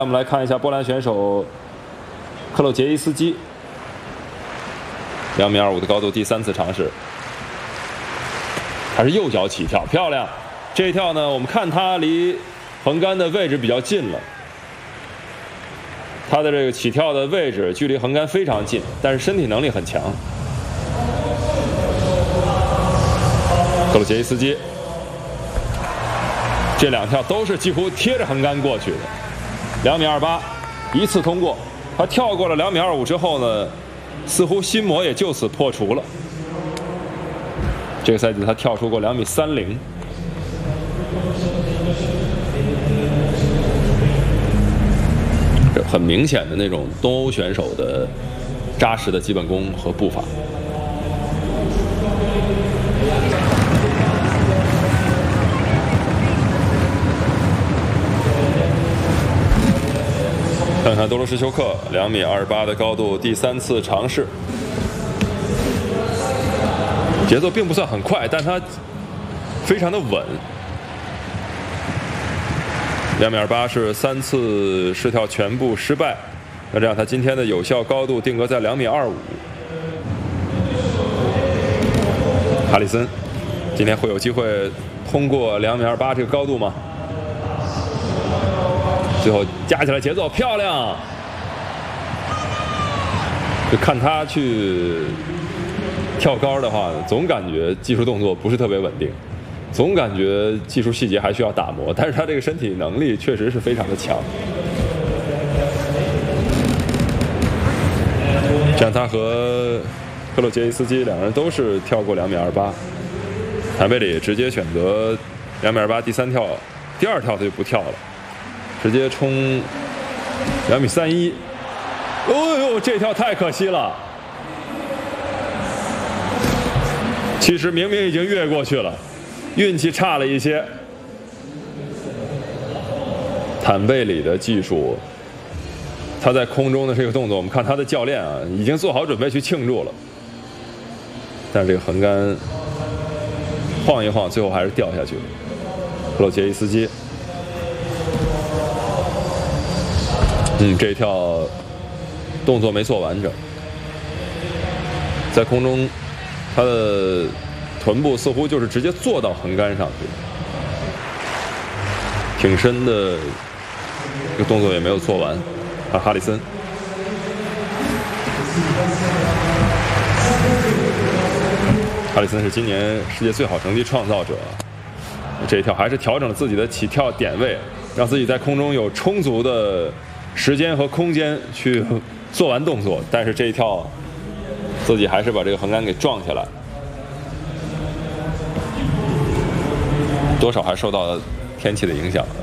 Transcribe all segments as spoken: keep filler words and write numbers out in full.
我们来看一下波兰选手克洛杰伊斯基，两米二五的高度，第三次尝试，他是右脚起跳，漂亮。这一跳呢，我们看他离横杆的位置比较近了，他的这个起跳的位置距离横杆非常近，但是身体能力很强。克洛杰伊斯基这两跳都是几乎贴着横杆过去的。两米二八，一次通过。他跳过了两米二五之后呢，似乎心魔也就此破除了。这个赛季他跳出过两米三零。这很明显的那种东欧选手的扎实的基本功和步伐。看看多罗什丘克两米二八的高度，第三次尝试，节奏并不算很快，但他非常的稳。两米二八是三次试跳全部失败，那这样他今天的有效高度定格在两米二五。哈里森今天会有机会通过两米二八这个高度吗？最后加起来节奏漂亮，就看他去跳高的话，总感觉技术动作不是特别稳定，总感觉技术细节还需要打磨，但是他这个身体能力确实是非常的强。这样他和克洛杰伊斯基两人都是跳过两米二八，坦贝里直接选择两米二八第三跳，第二跳他就不跳了。直接冲两米三一，哦呦，这跳太可惜了。其实明明已经越过去了，运气差了一些。坦贝里的技术，他在空中的这个动作，我们看他的教练啊，已经做好准备去庆祝了，但是这个横杆晃一晃，最后还是掉下去了。克洛杰伊斯基。嗯，这一跳动作没做完整，在空中，他的臀部似乎就是直接坐到横杆上去，挺身的这个动作也没有做完。啊，哈里森，哈里森是今年世界最好成绩创造者，这一跳还是调整了自己的起跳点位，让自己在空中有充足的时间和空间去做完动作，但是这一跳自己还是把这个横杆给撞下来，多少还受到了天气的影响。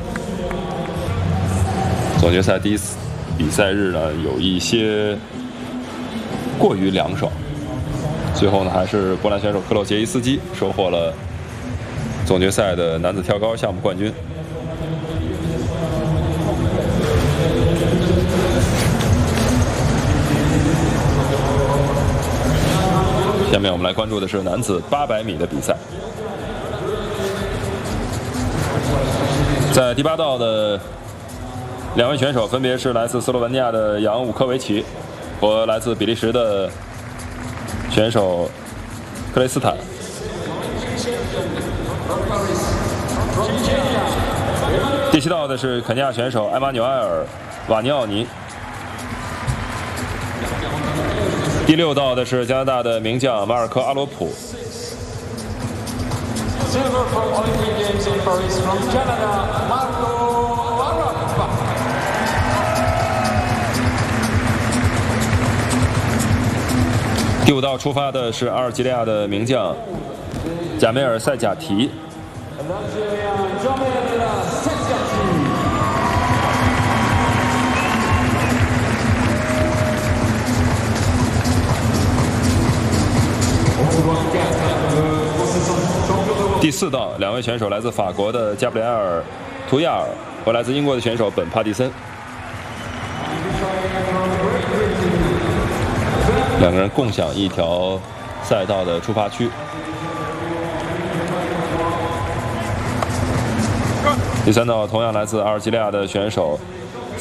总决赛第一次比赛日呢，有一些过于凉爽，最后呢还是波兰选手克洛杰伊斯基收获了总决赛的男子跳高项目冠军。下面我们来关注的是男子八百米的比赛，在第八道的两位选手分别是来自斯洛文尼亚的扬武科维奇和来自比利时的选手克雷斯坦。第七道的是肯尼亚选手埃马纽埃尔·瓦尼奥尼。第六道的是加拿大的名将马尔科·阿罗普。第五道出发的是阿尔及利亚的名将贾梅尔·塞贾提。第四道，两位选手来自法国的加布里埃尔·图亚尔和来自英国的选手本·帕蒂森，两个人共享一条赛道的出发区。第三道同样来自阿尔及利亚的选手